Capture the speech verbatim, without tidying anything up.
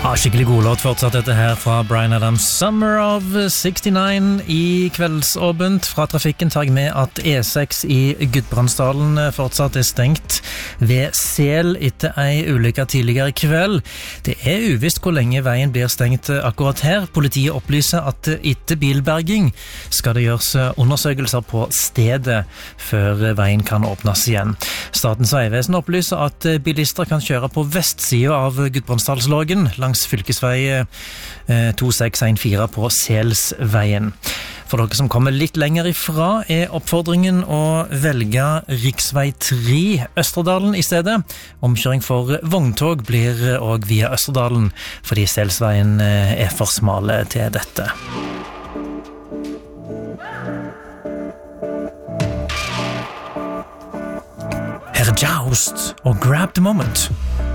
Ja, skikkelig god låt fortsatt dette her fra Bryan Adams. Summer of sekstini. I kveldsåbent fra trafikken tar jeg med at E seks i Gudbrandsdalen fortsatt er stengt ved Sel etter ei ulykke tidligere i kveld. Det er uvisst hvor lenge veien blir stengt akkurat her. Politiet opplyser at etter bilberging skal det gjøres undersøkelser på stedet før veien kan åpnes igjen. Statens vegvesen opplyser at bilister kan kjøre på vestsiden av Gudbrandsdalslågen langs fylkesvei to seks en fire på Selsveien. For dere som kommer litt lenger ifra er oppfordringen å velge riksvei tre Østerdalen i stedet. Omkjøring for vogntog blir også via Østerdalen, fordi Selsveien er for smale til dette. Herr Joust og Grab the Moment.